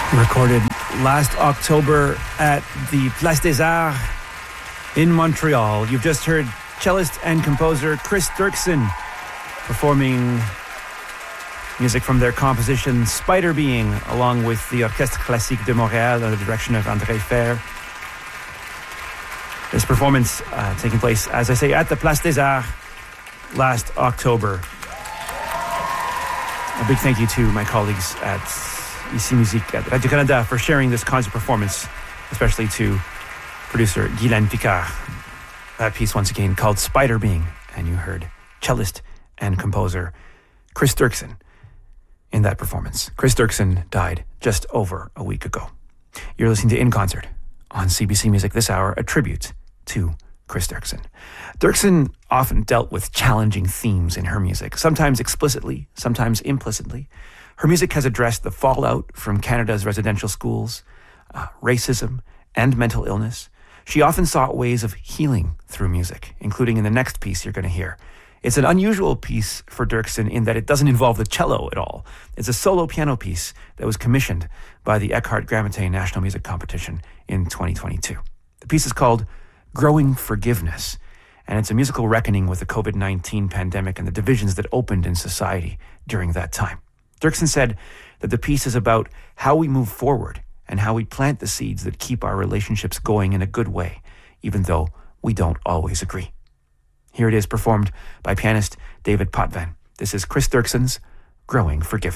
Recorded last October at the Place des Arts in Montreal. You've just heard cellist and composer Chris Dirksen performing music from their composition Spider Being, along with the Orchestre Classique de Montréal under the direction of André Fehr. This performance taking place, as I say, at the Place des Arts last October. A big thank you to my colleagues at Ici Musique at Radio-Canada for sharing this concert performance, especially to producer Guylaine Picard. That piece, once again, called Spider Being, and you heard cellist and composer Chris Dirksen in that performance. Chris Dirksen died just over a week ago. You're listening to In Concert on CBC Music this hour, a tribute to Chris Dirksen. Dirksen often dealt with challenging themes in her music, sometimes explicitly, sometimes implicitly. Her music has addressed the fallout from Canada's residential schools, racism, and mental illness. She often sought ways of healing through music, including in the next piece you're going to hear. It's an unusual piece for Dirksen in that it doesn't involve the cello at all. It's a solo piano piece that was commissioned by the Eckhart Grammatein National Music Competition in 2022. The piece is called Growing Forgiveness, and it's a musical reckoning with the COVID-19 pandemic and the divisions that opened in society during that time. Dirksen said that the piece is about how we move forward and how we plant the seeds that keep our relationships going in a good way, even though we don't always agree. Here it is, performed by pianist David Potvin. This is Chris Dirksen's Growing Forgiveness.